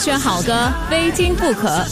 选好歌，非听不可。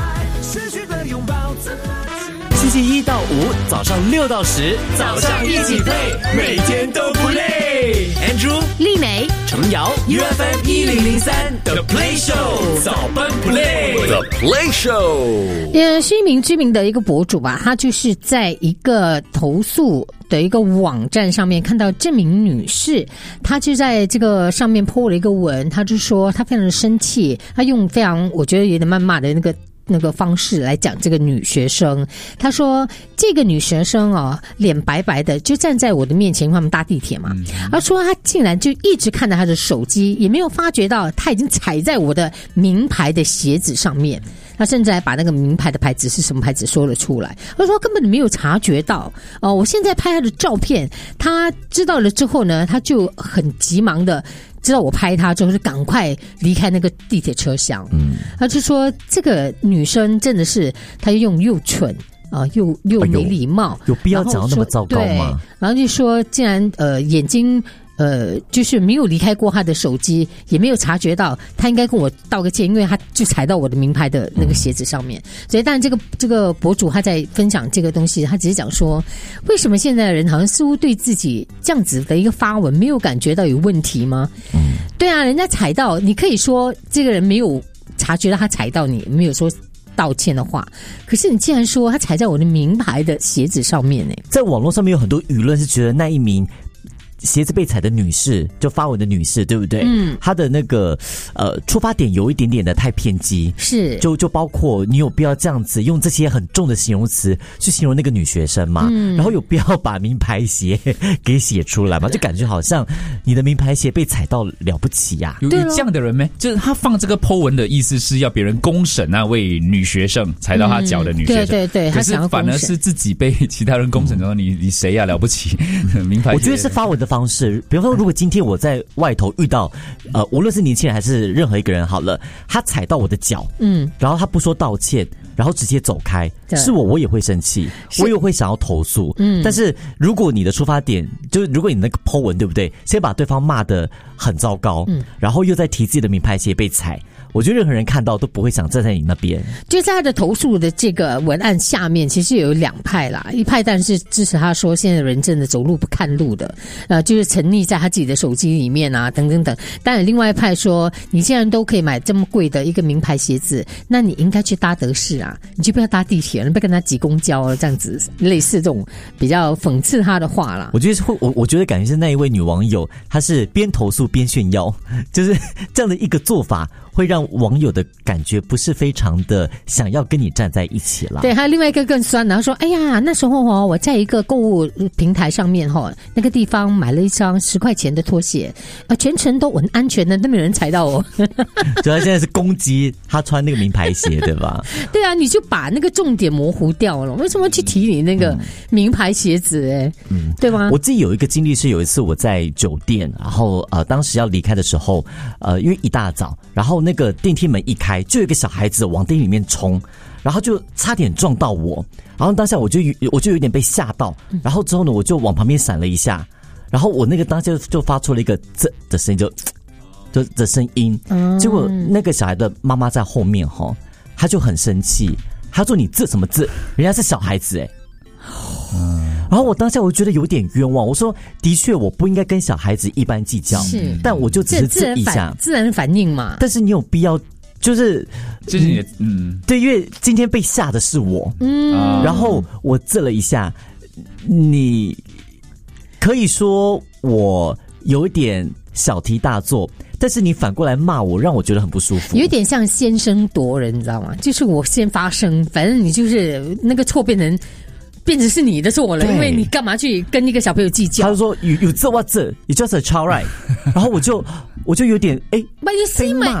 星期一到五早上6到10，早上一起play，每天都不累。Andrew、 丽美、 程瑶 ，UFM 1003 The Play Show 早班 Play，The Play Show。 也是一名知名的一个博主吧，他就是在一个投诉的一个网站上面看到这名女士，她就在这个上面 po 了一个文，她就说她非常的生气，她用非常我觉得有点谩骂的那个方式来讲这个女学生。她说这个女学生脸白白的就站在我的面前，因为他们搭地铁嘛，她说她竟然就一直看着她的手机，也没有发觉到她已经踩在我的名牌的鞋子上面，她甚至还把那个名牌的牌子是什么牌子说了出来。她说根本没有察觉到我现在拍她的照片，她知道了之后呢，她就很急忙的知道我拍她之后就赶快离开那个地铁车厢。他就说这个女生真的是她又蠢又没礼貌， 有必要讲到那么糟糕吗？ 然后就说竟然眼睛就是没有离开过他的手机，也没有察觉到他应该跟我道个歉，因为他就踩到我的名牌的那个鞋子上面。所以当然这个博主他在分享这个东西，他只是讲说为什么现在的人好像似乎对自己这样子的一个发文没有感觉到有问题吗？对啊，人家踩到，你可以说这个人没有察觉到他踩到你，没有说道歉的话，可是你既然说他踩在我的名牌的鞋子上面呢？ 在网络上面有很多舆论是觉得那一名鞋子被踩的女士，就发文的女士，对不对？她的那个出发点有一点点的太偏激，是就包括你有必要这样子用这些很重的形容词去形容那个女学生吗？然后有必要把名牌鞋给写出来吗？就感觉好像你的名牌鞋被踩到了不起呀。 有这样的人没？就是他放这个 po 文的意思是要别人公审那位女学生踩到他脚的女学生， 对， 可是反而是自己被其他人公审说你谁呀了不起？名牌鞋， 我觉得是发文的方式。比方说如果今天我在外头遇到无论是年轻人还是任何一个人好了，他踩到我的脚，然后他不说道歉，然后直接走开，是我也会生气，我也会想要投诉。但是如果你的出发点就是如果你那个 po 文对不对，先把对方骂得很糟糕，然后又在提自己的名牌鞋被踩，我觉得任何人看到都不会想站在你那边。 就在他的投诉的这个文案下面，其实有两派啦，一派当然是支持他说现在人真的走路不看路的，就是沉溺在他自己的手机里面啊，等等等。当然另外一派说，你既然都可以买这么贵的一个名牌鞋子，那你应该去搭德士啊，你就不要搭地铁了，你不要跟他挤公交了，这样子类似这种比较讽刺他的话啦。 我觉得我觉得感觉是那一位女网友，她是边投诉边炫耀，就是这样的一个做法会让网友的感觉不是非常的想要跟你站在一起啦。 对，还有另外一个更酸的，他说哎呀那时候我在一个购物平台上面那个地方买了一双10块钱的拖鞋，全程都很安全的，都没有人踩到我。 所以他现在是攻击他穿那个名牌鞋对吧？ 对啊，你就把那个重点模糊掉了，为什么去提你那个名牌鞋子对吗？ 我自己有一个经历是有一次我在酒店，然后当时要离开的时候因为一大早，然后那个电梯门一开，就有一个小孩子往电梯里面冲，然后就差点撞到我，然后当下我就有点被吓到，然后之后呢我就往旁边闪了一下，然后我那个当下就发出了一个这的声音，就的声音，结果那个小孩的妈妈在后面他就很生气，他说你这什么字，人家是小孩子然后我当下我觉得有点冤枉，我说的确我不应该跟小孩子一般计较，但我就只是这一下自然反应嘛。 但是你有必要就是你的对，因为今天被吓的是我，然后我这了一下，你可以说我有一点小题大做，但是你反过来骂我，让我觉得很不舒服， 有点像先声夺人，你知道吗？就是我先发声，反正你就是那个错变成是你的错了，因为你干嘛去跟一个小朋友计较？ 他就说 you 这 what 这 you just a child right 然后我就有点 But you see my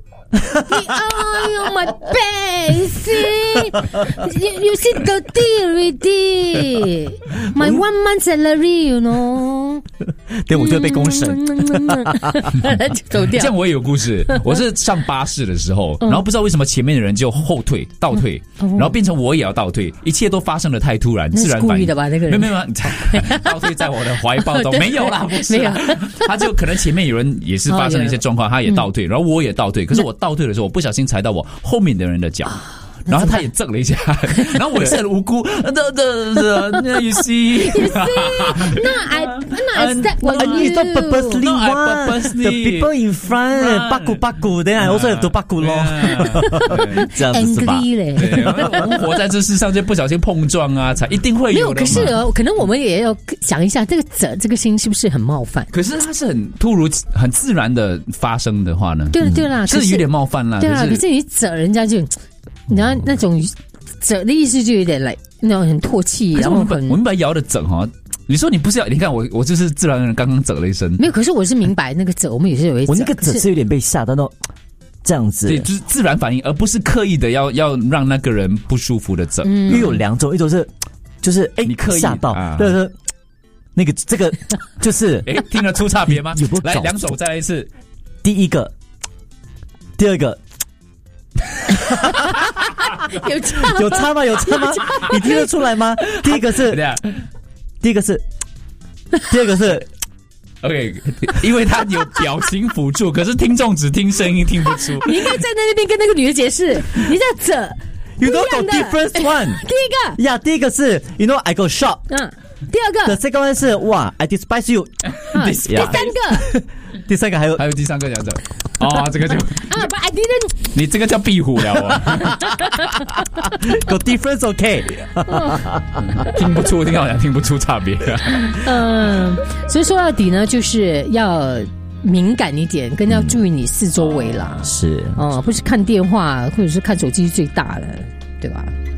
L。Oh my base, you see dirty already. My 1 month salary, you know. 对，我就会被公审。 走掉。 这样我也有故事，我是上巴士的时候，然后不知道为什么前面的人就倒退，然后变成我也要倒退，一切都发生的太突然，自然反应。 那是故意的吧？那个人没有，倒退在我的怀抱中，没有啦，不是啦，他就可能前面有人也是发生了一些状况，他也倒退，然后我也倒退，可是我倒退的时候，我不小心踩到我后面的人的脚。然后他也震了一下，然后我也是很无辜。You see, no, I step on I you. not purposely No, I want purposely. the people in front 巴古 then I also have to 巴古咯，这样子是吧？ angry 嘞。 对，我们活在这世上就不小心碰撞啊，才一定会没有， 有的嘛。 可是可能我们也要想一下，这个这个心是不是很冒犯？ 可是它是很突如、很自然的发生的话呢？ 对了对了， 是有点冒犯啦。 对啊，可是你整人家就，你知道那种整的意思就有点来那种很唾弃，然后很我们把摇的整哈。你说你不是要？你看我就是自然人，刚刚整了一声。 没有，可是我是明白那个整，我们也是有一我那个整是有点被吓到那种这样子， 对，就是自然反应，而不是刻意的要让那个人不舒服的整。 因为有两种，一种是就是你刻意吓到， 啊对对，那个这个就是听得出差别吗？ 有没有来， 搞两手再来一次。 第一个，第二个。 有差有差吗？有差吗？你听得出来吗？第一个是，第一个是，第二个是 OK， 因为他有表情辅助，可是听众只听声音听不出。 你应该站在那边跟那个女的解释，你在整。 You know the different one。 第一个呀，第一个是 You know I got shot。 第二个 The second one 是哇 I despise you。 第三个， 第三个还有第三个讲者。哦，这个就 but I didn't。 你这个叫壁虎了哦。 Got difference OK。 听不出，好像听不出差别。 所以说到底呢，就是要敏感一点，更要注意你四周围啦。 是， 不是看电话或者是看手机最大的，对吧？